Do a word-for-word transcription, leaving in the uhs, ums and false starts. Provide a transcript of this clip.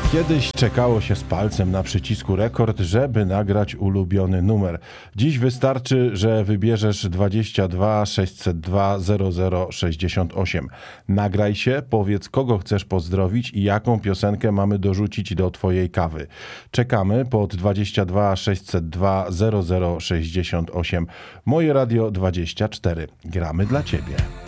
Kiedyś czekało się z palcem na przycisku rekord, żeby nagrać ulubiony numer. Dziś wystarczy, że wybierzesz dwadzieścia dwa sześćset dwa zero zero sześćdziesiąt osiem. Nagraj się, powiedz kogo chcesz pozdrowić i jaką piosenkę mamy dorzucić do twojej kawy. Czekamy pod dwadzieścia dwa sześćset dwa zero zero sześćdziesiąt osiem. Moje Radio dwadzieścia cztery. Gramy dla ciebie.